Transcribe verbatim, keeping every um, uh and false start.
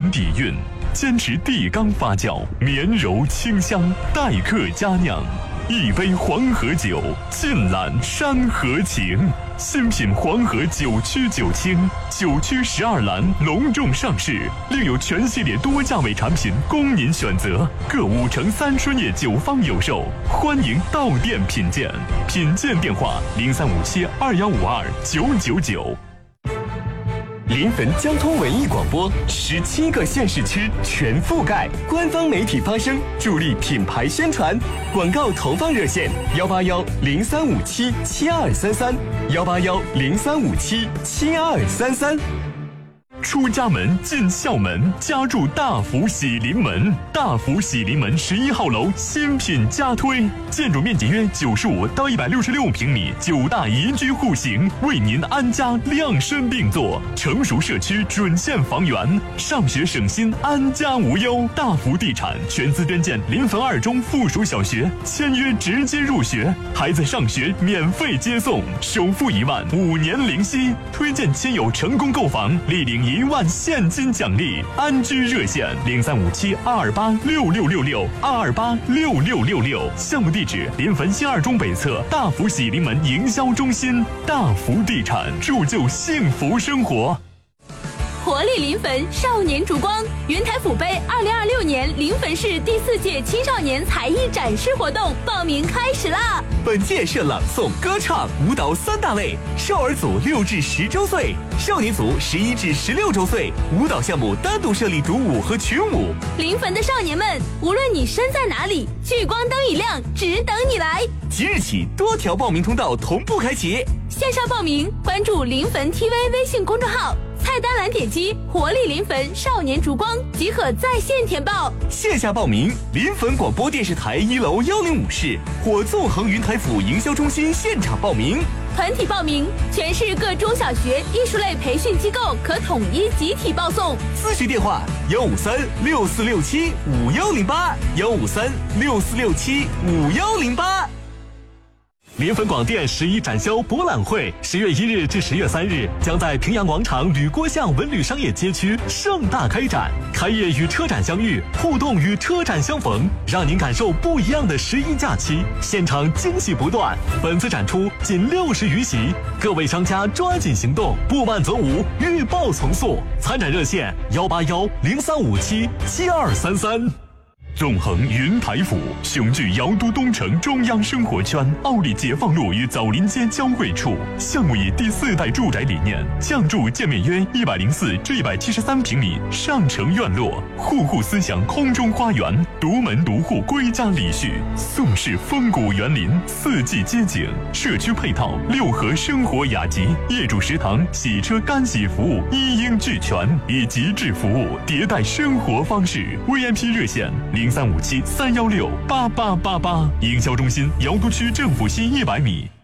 年底蕴，坚持地缸发酵，绵柔清香，待客佳酿。一杯黄河酒，尽览山河情。新品黄河九曲九清，九曲十二栏隆重上市，另有全系列多价位产品供您选择。各五乘三春叶酒坊有售，欢迎到店品鉴。品鉴电话：零三五七二幺五二九九九。临汾交通文艺广播，十七个县市区全覆盖，官方媒体发声，助力品牌宣传。广告投放热线：幺八幺零三五七七二三三，幺八幺零三五七七二三三。出家门进校门，家住大福喜临门。大福喜临门十一号楼新品加推，建筑面积约九十五到一百六十六平米，九大宜居户型，为您安家量身定做。成熟社区准线房源，上学省心，安家无忧。大福地产全资捐建临汾二中附属小学，签约直接入学，孩子上学免费接送，首付一万，五年零息。推荐亲友成功购房，立领一万现金奖励。安居热线零三五七二二八六六六六二二八六六六六。项目地址：临汾新二中北侧大福喜临门营销中心。大福地产，铸就幸福生活。 活力临汾少年烛光云台府杯二零二六年临汾市第四届青少年才艺展示活动报名开始啦！ 本届设朗诵、歌唱、舞蹈三大类，少儿组六至十周岁，少年组十一至十六周岁。舞蹈项目单独设立独舞和群舞。 临汾的少年们，无论你身在哪里，聚光灯一亮，只等你来。 即日起，多条报名通道同步开启。 线上报名，关注临汾 T V 微信公众号。菜单栏点击活力临汾少年烛光即可在线填报。 线下报名，临汾广播电视台一楼幺零五室或纵横云台府营销中心现场报名。 团体报名，全市各中小学艺术类培训机构可统一集体报送。 咨询电话：幺五三六四六七五幺零八，幺五三六四六七五幺零八。 临汾广电十一展销博览会十月一日至十月三日将在平阳广场吕郭巷文旅商业街区盛大开展，开业与车展相遇，互动与车展相逢，让您感受不一样的十一假期，现场惊喜不断。本次展出仅六十余席，各位商家抓紧行动，不慢则无，预报从速。参展热线：幺八幺零三五七七二三三。纵横云台府，雄踞瑶都东城中央生活圈，奥利解放路与枣林街交汇处。项目以第四代住宅理念，降筑建面约一百零四至一百七十三平米上城院落，户户思想空中花园，独门独户归家礼序，宋式风骨园林，四季街景，社区配套六合生活雅集，业主食堂、洗车干洗服务一应俱全，以极致服务迭代生活方式。V I P 热线零三五七三幺六八八八八。营销中心：瑶都区政府西一百米。